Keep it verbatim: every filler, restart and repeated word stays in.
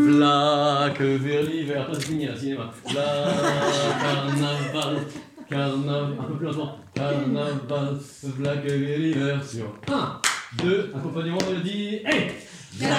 V'là que vers l'hiver, pas fini à cinéma. V'là carnaval, carnaval, un peu plus lentement. Carnaval, v'là que vers l'hiver sur un, deux, accompagnement mélodie, et